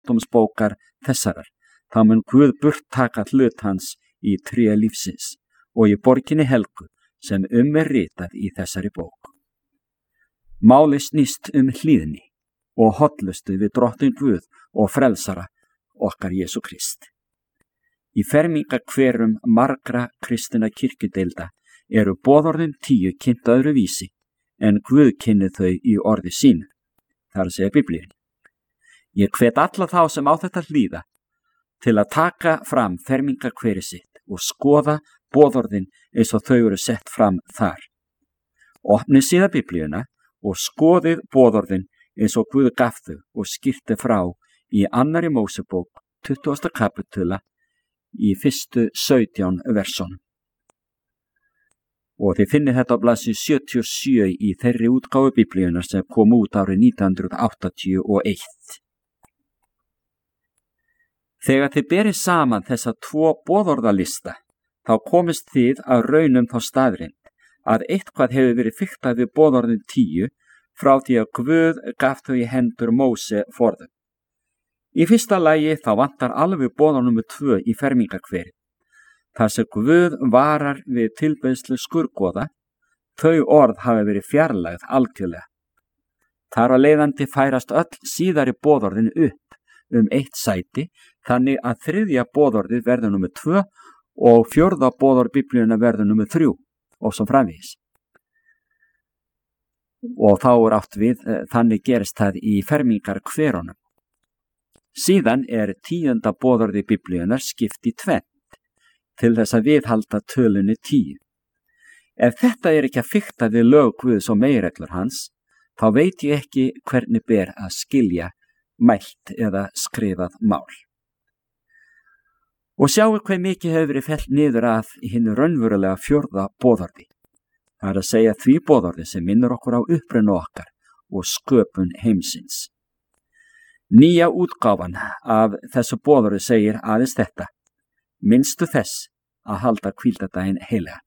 sjúkdómsbókar þessarar, þá mun Guð burt taka hlut hans í tré lífsins og í borginni helgu sem ritað í þessari bók. Málið snýst hlýðni og hollustu við Drottinn Guð og frelsara okkar Jesú Krist. Í fermingakverum margra kristinna kirkjudeilda eru boðorðin 10 kynnt öðru vísi en Guð kynni þau í orði sínu, þar að segja Biblíunni. Ég hvet alla þá sem á þetta hlýða til að taka fram fermingakveri sitt og skoða boðorðin eins og þau eru sett fram þar. Opnið síðan Biblíuna og skoðið boðorðin eins og Guð gaf þau og skýrti frá í 2. Mósebók 20. kapitula í fyrstu 17 versunum. Og þið finnið þetta á blaðsíðu 77 í þeirri útgáfu Biblíunar sem kom út árið 1981. Þegar þið berið saman þessa 2 boðorðalista, þá komist þið að raunum þá staðrind að eitthvað hefur verið fiktað við boðorðin 10 frá því að Guð gaf þau í hendur Móse forðum. Í fyrsta lagi þá vantar alveg boðorð númer 2 í fermingakveri. Þar sem Guð varar við tilbeiðslu skurgoða, þau orð hafa verið fjarlægð algjörlega. Þar á leiðandi færast öll síðari boðorðin upp 1 sæti, þannig að 3. boðorðið verður númer 2 og 4. boðorð Biblíuna verður númer 3 og svo framvegis. Og þá átt við, þannig gerist það í fermingarkverunum. Síðan 10. boðorði Biblíunar skipt í 2 til þess að viðhalda tölunni 10. Ef þetta ekki að fikta við lög Guðs og meginreglur hans, þá veit ég ekki hvernig ber að skilja mælt eða skrifað mál. Og sjáu hve mikið hefur verið fellt niður að hinu raunverulega 4. boðorði. Það að segja því boðorði sem minnir okkur á uppruna okkar og sköpun heimsins. Nýja útgáfan af þessu boðorði segir aðeins þetta: minnstu þess að halda hvíldardaginn heilagan.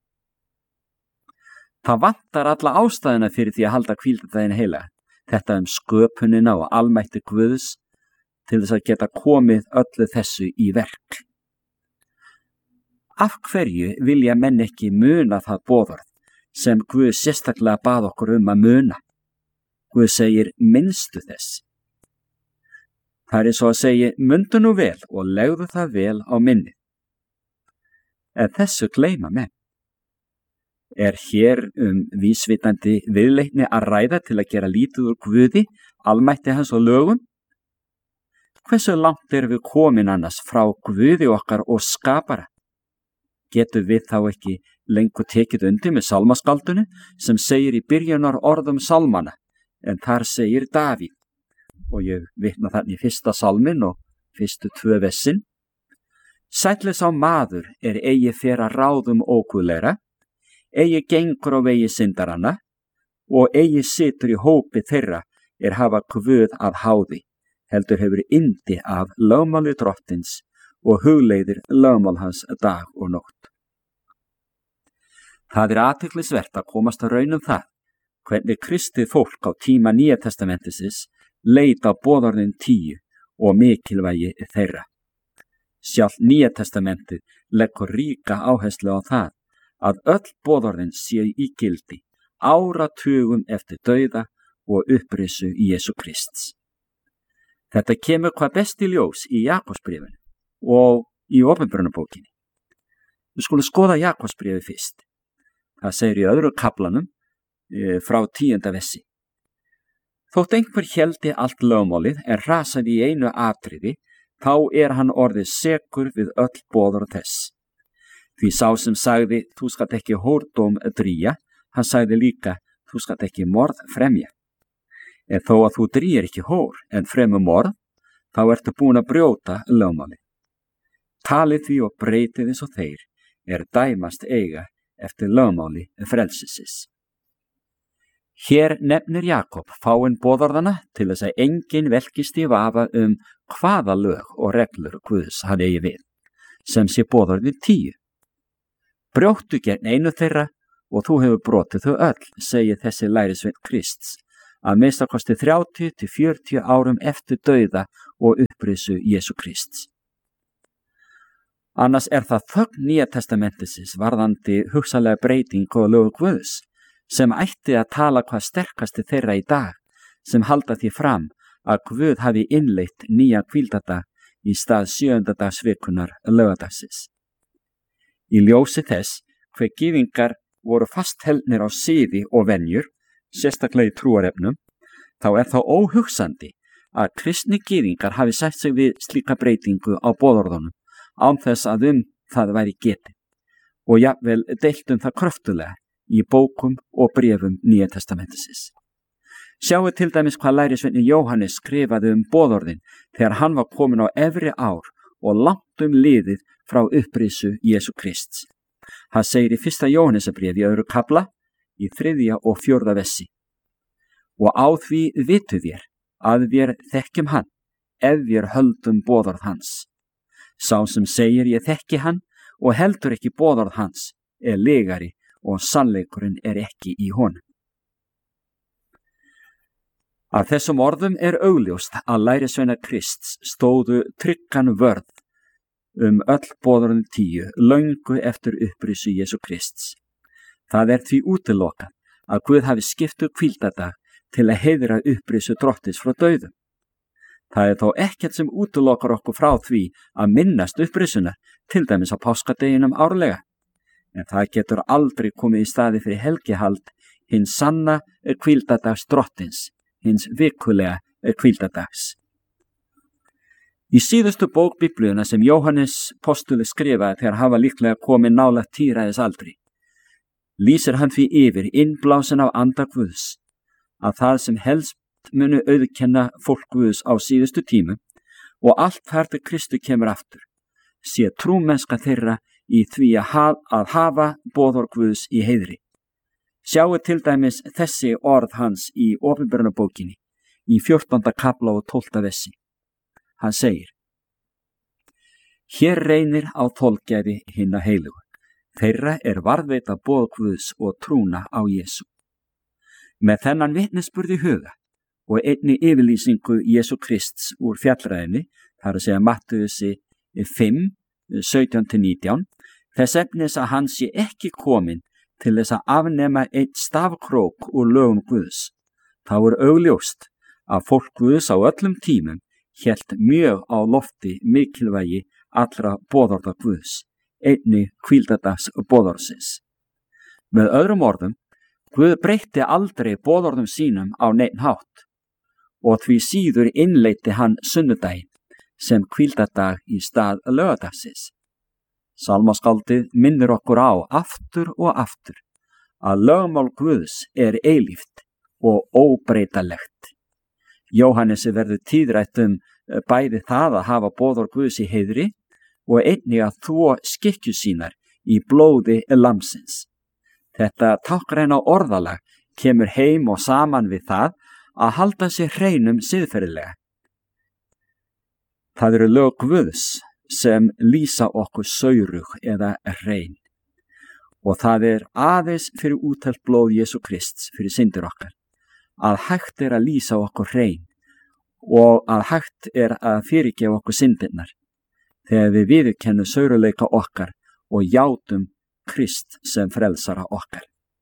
Það vantar alla ástæðuna fyrir því að halda hvíldardaginn heilagan. Þetta sköpunina og almætti Guðs til þess að geta komið öllu þessu í verk. Af hverju vilja menn ekki muna það boðorð sem Guð sérstaklega bað okkur að muna? Guð segir minnstu þess. Það svo að segja, mundu nú vel og legðu það vel á minni. En þessu gleyma menn. Hér vísvitandi viðleitni að ræða til að gera lítið úr Guði, almætti hans og lögum? Hversu langt við komin annars frá Guði okkar og skapara? Getum við þá ekki lengur tekið undir með salmaskaldunu sem segir í byrjunar orðum salmana, en þar segir Davíð, og ég vitna þannig í 1. salmin og fyrstu 2 versin: Sæll sá maður eigi fer að ráðum óguðlegra, eigi gengur á vegi syndaranna og eigi situr í hópi þeirra hafa Guð að háði, heldur hefur yndi af lögmáli Drottins og hugleiðir lögmál hans dag og nótt. Það athyglisvert að komast að raun það, hvernig kristið fólk á tíma Nýja testamentisins leit á boðorðin 10 og mikilvægi þeirra. Sjálft Nýja testamentið leggur ríka áherslu á það að öll boðorðin séu í gildi áratugum eftir dauða og upprisu Jesú Krists. Þetta kemur hvað best í ljós í Jakobsbréfinu og í Opinberunarbókinni. Við skulum skoða Jakobsbréfið fyrst. Það segir í öðru kaflanum frá 10. versi: Þótt einhver héldi allt lögmálið en rasaði í einu atriði, þá hann orðið sekur við öll boðorð þess. Því sá sem sagði, þú skalt ekki hórdóm drýja, hann sagði líka, þú skalt ekki morð fremja. En þó að þú drýir ekki hór en fremur morð, þá ertu búin að brjóta lögmálið. Talið því og breytið eins og þeir dæmast eiga eftir lögmáli frelsisins. Hér nefnir Jakob fáinn boðorðana til þess að enginn velkist í vafa hvaða lög og reglur Guðs hann eigi við, sem sé boðorðið 10. Brjóttu gegn einu þeirra og þú hefur brotið þau öll, segir þessi lærisveinn Krists, að minnsta kosti 30 til 40 árum eftir dauða og upprisu Jesú Krists. Annars það þögn Nýja testamentisins varðandi hugsanlega breytingu og lög Guðs sem ætti að tala hvað sterkasti þeirra í dag sem halda því fram að Guð hafi innleitt nýja hvíldardag í stað 7. dags vikunar laugadagsins. Í ljósi þess hve gyðingar voru fasthelnir á siði og venjur, sérstaklega í trúarefnum, þá það óhugsandi að kristni gyðingar hafi sætt sig við slíka breytingu á boðorðunum án þess að það væri getið og jafnvel deilt það kröftulega í bókum og bréfum Nýja testamentisins. Sjáu til dæmis hvað lærisveinn Jóhannes skrifaði boðorðin þegar hann var kominn á efri ár og langt liðið frá upprisu Jesú Krists. Hann segir í 1. Jóhannesarbréfi í 2. kafla í 3. og 4. versi: Og á því vitu þér að vér þekkjum hann ef vér höldum boðorð hans. Sá sem segir ég þekki hann og heldur ekki boðorð hans legari og sannleikurinn ekki í honum. Af þessum orðum augljóst að lærisveinar Krists stóðu tryggan vörð öll boðorðin 10 löngu eftir upprisu Jesú Krists. Það því útilokað að Guð hafi skipt hvíldardag til að heiðra upprisu drottins frá dauðum. Það þó ekkert sem útilokar okkur frá því að minnast upprisunar, til dæmis á páskadeginum árlega. En það getur aldrei komið í staði fyrir helgihald hins sanna hvíldardags drottins, hins vikulega hvíldardags. Í síðustu bók Biblíuna sem Jóhannes postuli skrifaði þegar hann var líklega komið nálægt tíræðisaldri, lýsir hann því yfir innblásin af anda Guðs að það sem helst munu auðkenna fólk Guðs á síðustu tímum og allt þar til Kristu kemur aftur, sé trúmennska þeirra í því að hafa boðorð Guðs í heiðri. Sjáu til dæmis þessi orð hans í Opinberunarbókinni í 14. kafla og 12. versi. Hann segir: Hér reynir á þolgæði hinna heilugu, þeirra varðveita boð Guðs og trúna á Jesú. Með þennan vitnisburð í huga og einnig yfirlýsingu Jesú Krists úr fjallræðinni, það að segja Mattheusi 5, 17-19, þess efnis að hann sé ekki kominn til þess að afnema einn stafkrók úr lögum Guðs. Þá augljóst að fólk Guðs á öllum tímum hélt mjög á lofti mikilvægi allra boðorða Guðs, einnig hvíldardags boðorðsins. Með öðrum orðum, Guð breytti aldrei boðorðum sínum á neinn hátt og því síður innleiddi hann sunnudaginn sem hvíldardag í stað laugadagsins. Sálmaskáldið minnir okkur á aftur og aftur að lögmál Guðs eilíft og óbreytanlegt. Jóhannesi verður tíðrætt bæði það að hafa boðorð Guðs í heiðri og einnig að þvo skikkju sínar í blóði lambsins. Þetta táknræna orðalag kemur heim og saman við það að halda sér hreinum siðferðilega. Það lög Guðs sem lýsa okkur saurug eða hrein og það aðeins fyrir útelt blóð Jesú Krists fyrir syndir okkar að hægt að lýsa okkur hrein og að hægt að fyrirgefa okkur syndirnar þegar við viðurkennum sauruleika okkar og játum Krist sem frelsara okkar.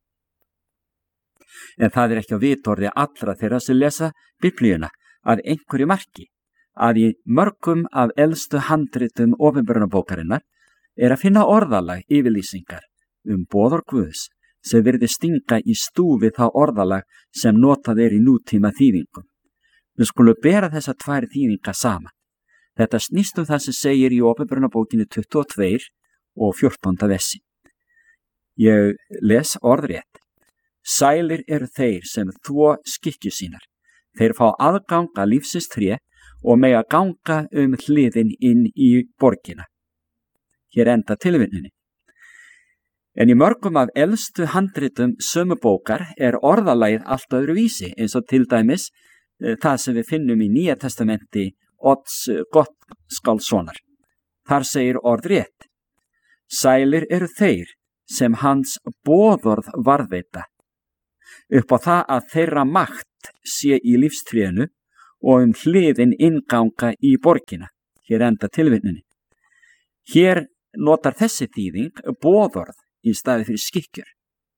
En það ekki á vitorði allra þeirra sem lesa Biblíuna að einhverju marki að í mörgum af elstu handritum Opinberunarbókarinnar að finna orðalag yfirlýsingar boðorð Guðs sem virðist stinga í stúfi það orðalag sem notað í nútíma þýðingum. Við skulum bera þessar tvær þýðingar saman. Þetta snýst það sem segir í Opinberunarbókinni 22 og 14. versi. Ég les orðrétt. Sælir þeir sem þvo skikkju sínar. Þeir fá aðgang að lífsins tré og mega ganga hliðin inn í borgina. Hér enda tilvinninni. En í mörgum af elstu handritum sömu bókar orðalagið allt öðruvísi, eins og til dæmis það sem við finnum í Nýja testamenti Odds Gottskálkssonar. Þar segir orðrétt: Sælir þeir sem hans boðorð varðveita. upp á það að þeirra makt sé í lífstrénu og hliðin innganga í borgina. Hér enda tilvitnunin. Hér notar þessi þýðing boðorð í staði fyrir skikkjur.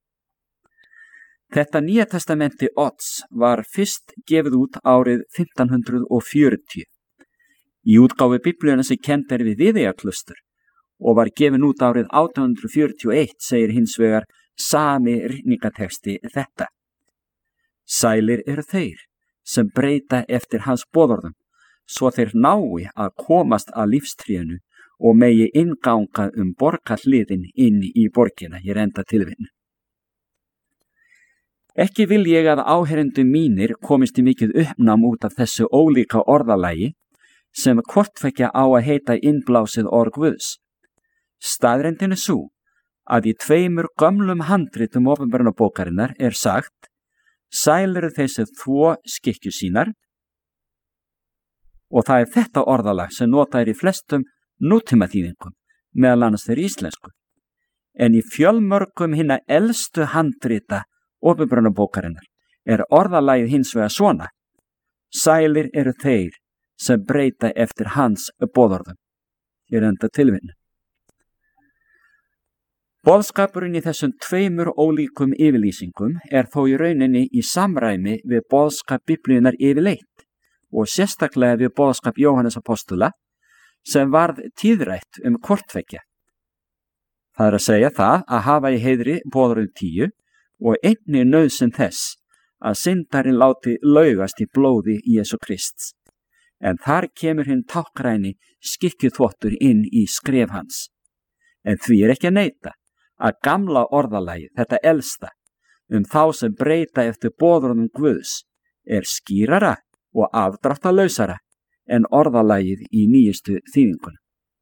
Þetta Nýja testamenti Odds var fyrst gefið út árið 1540. Í útgáfu Biblíuna sem kennd er við Viðeyjarklaustur og var gefin út árið 1841 segir hins vegar sami ritningateksti þetta. Sælir eru þeir sem breyta eftir hans boðorðum, svo þeir nái að komast að lífstrénu og megi innganga borgarhliðin inn í borgina. Hér enda tilvitnun. Ekki vil ég að áheyrendum mínir komist í mikið uppnám út af þessu ólíka orðalagi sem hvortveggja á að heita innblásið orð Guðs. Staðreyndin er sú að í 2 gömlum handritum opinberunarbókarinnar er sagt: sælir þessi þvo skikkju sínar, og það er þetta orðalag sem notað er í flestum nútímaþýðingum, meðal annars þeirri íslensku. En í fjölmörgum hinna elstu handrita opinberunarbókarinnar er orðalagið hins vegar svona: sælir eru þeir sem breyta eftir hans boðorðum. Hér enda tilvitnun. Boðskapurinn í þessum 2 ólíkum yfirlýsingum er þó í rauninni í samræmi við boðskap Biblíunnar yfirleitt og sérstaklega við boðskap Jóhannes apóstola sem varð tíðrætt hvortveggja. Það er að segja það að hafa í heiðri boðorðin 10 og einnig nauðsyn þess að syndarinn láti laugast í blóði Jesú Krists. En þar kemur hinn táknræni skikkjuþvottur inn í skref hans. En því er ekki að neita að gamla orðalagið, þetta elsta, þá sem breyta eftir boðorðum Guðs, er skýrara og afdráttalausara en orðalagið í nýjustu þýðingunum.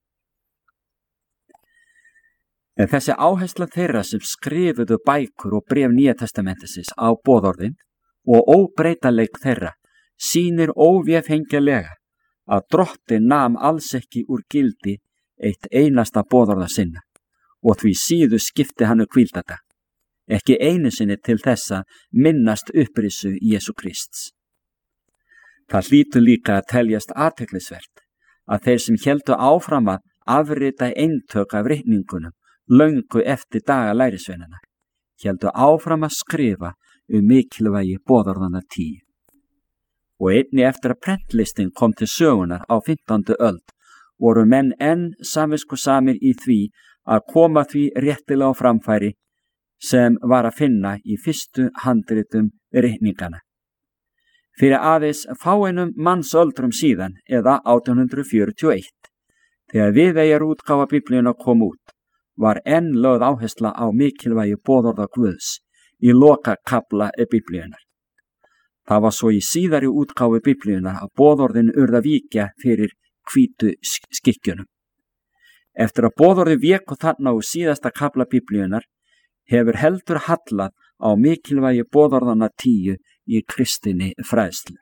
En þessi áhersla þeirra sem skrifuðu bækur og bréf Nýja testamentisins á boðorðin og óbreytanleik þeirra sýnir óvéfengjanlega að Drottinn nam alls ekki úr gildi eitt einasta boðorða sinna og því síður skipti hann hvíldardag, ekki einu sinni til þess að minnast upprisu Jesú Krists. Það hlýtur líka að teljast athyglisvert að þeir sem héldu áfram að afrita eintök af ritningunum löngu eftir daga lærisveinanna héldu áfram að skrifa mikilvægi boðorðanna 10. Og einnig eftir að prentlistin kom til sögunar á 15. öld voru menn enn samviskusamir í því að koma því réttilega á framfæri sem var að finna í fyrstu handritum ritningana. Fyrir aðeins fáeinum mannsöldrum síðan eða 1841, þegar Viðeyjarútgáfa Biblíunnar kom út, var enn lögð áhersla á mikilvægi boðorða Guðs í lokakafla Biblíunnar. Það var svo í síðari útgáfu Biblíunnar að boðorðin urðu að víkja fyrir hvítu skikkjunum. Eftir að boðorði véku þarna úr síðasta kafla Biblíunnar hefur heldur hallað á mikilvægi boðorðanna 10 í kristinni fræðslu.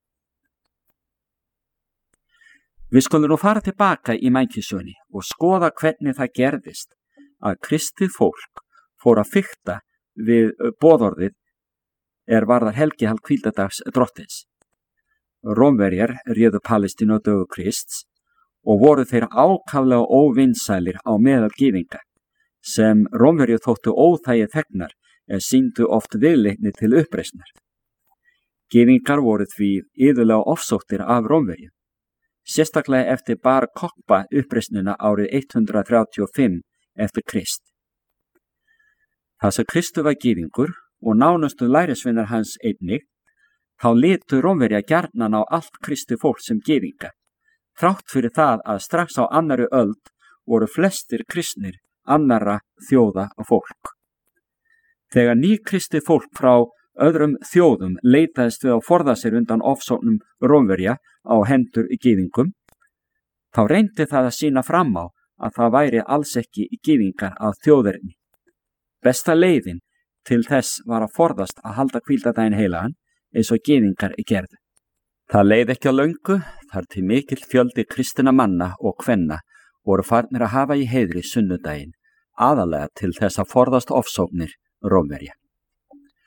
Við skulum nú fara tilbaka í mannkynssögunni og skoða hvernig það gerðist að kristið fólk fór að fikta við boðorðið varðar helgihald hvíldardags Drottins. Rómverjar réðu Palestínu á dögum Krists og voru þeir ákaflega óvinsælir á meðal gyðinga, sem Rómverjar þóttu óþægir þegnar sýndu oft viðleitni til uppreisnar. Gyðingar voru því iðulega ofsóttir af Rómverjum, sérstaklega eftir Bar Kokhba uppreisnina árið 135 eftir Krist. Það sem Kristur var gyðingur og nánustu lærisveinar hans einnig, þá litu Rómverja gjarnan á allt kristið fólk sem gyðinga, þrátt fyrir það að strax á annarri öld voru flestir kristnir annarra þjóða og fólk. Þegar nýkristið fólk frá öðrum þjóðum leitaðist við að forða sér undan ofsóknum Rómverja á hendur gyðingum, þá reyndi það að sýna fram á að það væri alls ekki gyðingar að þjóðerinni. Besta leiðin til þess var að forðast að halda hvíldardaginn heilagan eins og gyðingar gerðu. Það leið ekki á löngu þar til mikill fjöldi kristinna manna og kvenna voru farnir að hafa í heiðri sunnudaginn, aðalega til þess að forðast ofsóknir Rómverja.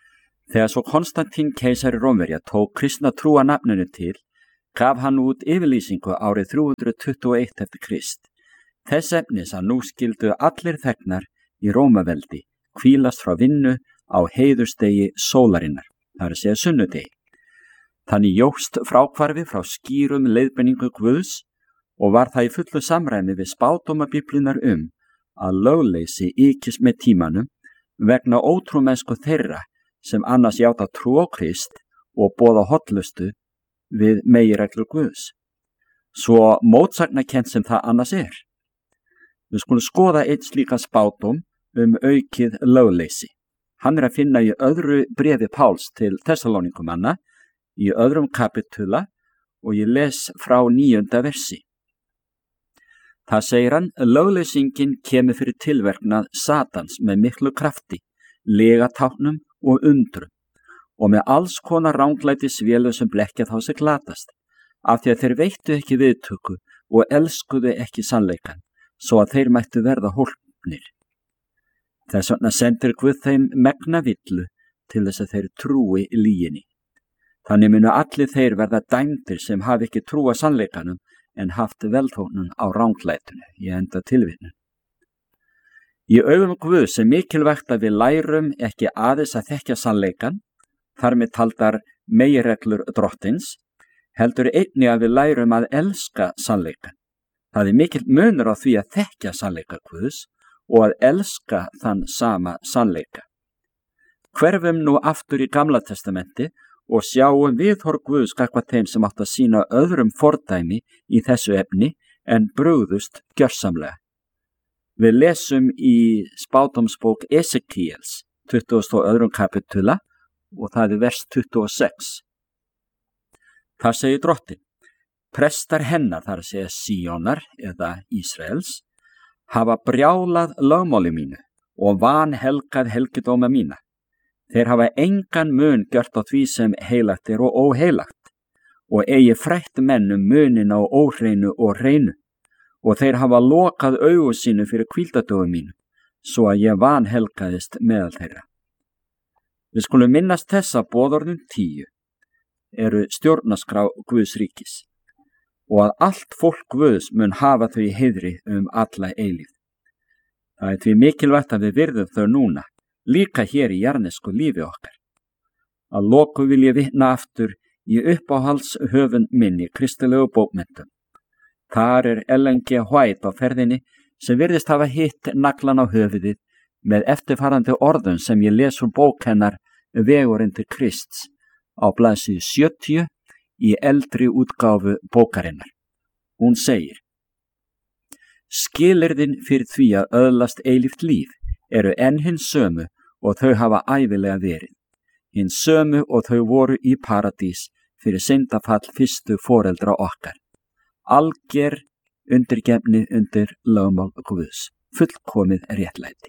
Þegar svo Konstantín keisari Rómverja tók kristna trúa nafninu til, gaf hann út yfirlýsingu árið 321 eftir Krist. Þess efnis að nú skildu allir þegnar í Rómaveldi hvílast frá vinnu á heiðurstegi sólarinnar, það er að segja sunnudegi. Þannig jókst fráhvarfi frá skýrum leiðbeiningu Guðs og var það í fullu samræmi við spádóma Biblíunnar að lögleysi ykist með tímanum vegna ótrúmennsku þeirra sem annars játa trú á Krist og boða hollustu við meginreglur Guðs. Svo mótsagnakennt sem það annars Við skulum skoða einn slíkan spádóm aukið lögleysi. Hann að finna í öðru bréfi Páls til Tessalónikumanna í öðrum kapitula og ég les frá 9. versi. Það segir hann, lögleysingin kemur fyrir tilverknað Satans með miklu krafti, legatáknum og undrum og með alls konar ranglætisvélu sem blekkja þá sem glatast, af því að þeir veittu ekki viðtöku og elskuðu ekki sannleikan, svo að þeir mættu verða hólpnir. Þess vegna sendir Guð þeim megna villu til þess að þeir trúi lyginni. Þannig munu allir þeir verða dæmdir sem hafi ekki trúa sannleikanum en haft velþóknun á ranglætunu, ég enda tilvitnun. Í augum Guðs mikilvægt að við lærum ekki aðeins að þekkja sannleikan, þar með taldar meginreglur drottins, heldur einnig að við lærum að elska sannleikan. Það mikill munur á því að þekkja sannleika Guðs og að elska þann sama sannleika. Hverfum nú aftur í Gamla testamenti og sjáum viðhorf Guðs gagnvart þeim sem áttu að sýna öðrum fordæmi í þessu efni en brugðust gjörsamlega. Við lesum í spádómsbók Esekíels 22. kapitula og það vers 26. Það segir drottin, prestar hennar, þar að segja Síónar eða Ísraels, hafa brjálað lögmáli mínu og vanhelgað helgidóma mína. Þeir hafa engan mun gjört á því sem heilagt og óheilagt og eigi frætt mennum munin á óhreinu og hreinu og þeir hafa lokað augu sínu fyrir hvíldardögum mínu svo að ég vanhelgaðist meðal þeirra. Við skulum minnast þess að boðorðin 10 eru stjórnarskrá Guðs ríkis og að allt fólk Guðs mun hafa þau í heiðri alla eilífð. Það er því mikilvægt að við virðum þau núna, líka hér í jarðnesku lífi okkar. Að loku vil ég vitna aftur í uppáhaldshöfund minni kristilegu bókmenntum. Þar er Ellen G. White á ferðinni sem virðist hafa hitt naglan á höfuðið með eftirfarandi orðum sem ég les úr bók hennar Vegurinn til Krists á blaðsíðu 70 í eldri útgáfu bókarinnar. Hún segir, skilyrðin fyrir því að öðlast eilíft líf eru enn hins sömu og þau hafa ævilega verið. Hins sömu og þau voru í paradís fyrir syndafall fyrstu foreldra okkar. Alger undirgefni undir lögmál Guðs, fullkomið réttlæti.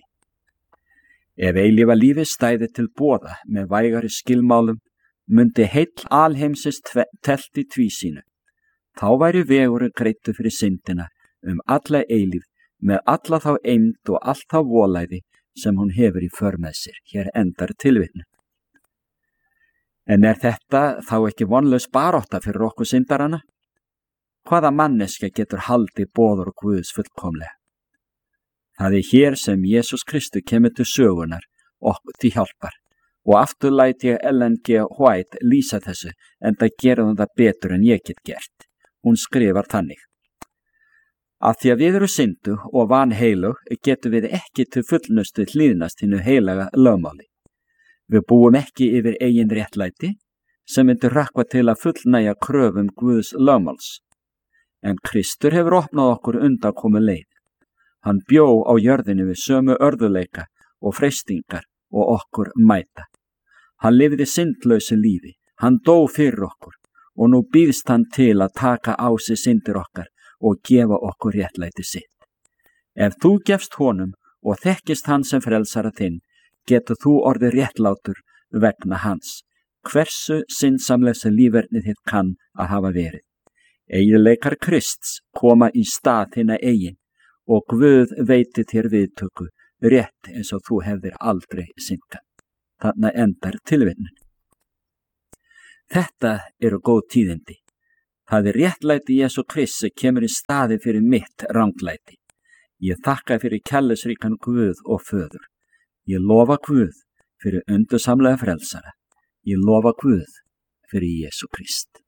Ef eilífa lífi stæði til boða með vægari skilmálum, mundi heill alheimsins telt í tvísýnu. Þá væri vegurinn greiddur fyrir syndina alla eilífð með alla þá eymd og allt þá volæði sem hún hefur í för með sér. Hér endar tilvitnun. En er þetta þá ekki vonlaus barátta fyrir okkur syndarana? Hvaða manneskja getur haldið boður Guðs fullkomlega? Það er hér sem Jesús Kristur kemur til sögunar okkur til hjálpar og aftur læti ég Ellen G. White lýsa þessu enda gera það betur en ég get gert. Hún skrifar þannig. Að því að við eru syndu og vanheilug getum við ekki til fullnustu hlýðnast hinnu heilaga lögmáli. Við búum ekki yfir eigin réttlæti sem myndir rakva til að fullnægja kröfum Guðs lögmáls. En Kristur hefur opnað okkur undankomu leið. Hann bjó á jörðinu við sömu örðuleika og freistingar og okkur mæta. Hann lifði syndlausu lífi, hann dó fyrir okkur og nú býðst hann til að taka á sig syndir okkar og gefa okkur réttlæti sitt. Ef þú gefst honum og þekkist hann sem frelsara þinn, getur þú orðið réttlátur vegna hans, hversu syndsamlega sem lífernið þitt kann að hafa verið. Eiginleikar Krists koma í stað þinna eigin og Guð veiti þér viðtöku rétt eins og þú hefðir aldrei syndað. Þarna endar tilvitnun. Þetta eru góð tíðindi. Það er réttlæti Jesú Krists sem kemur í staði fyrir mitt ranglæti. Ég þakka fyrir kærleiksríkan Guð og Föður. Ég lofa Guð fyrir undursamlega frelsara. Ég lofa Guð fyrir Jesú Krist.